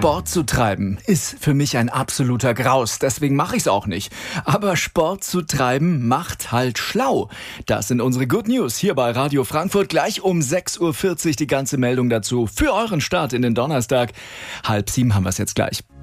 Sport zu treiben ist für mich ein absoluter Graus, deswegen mache ich es auch nicht. Aber Sport zu treiben macht halt schlau. Das sind unsere Good News hier bei Radio Frankfurt. Gleich um 6.40 Uhr die ganze Meldung dazu für euren Start in den Donnerstag. 6:30 haben wir es jetzt gleich.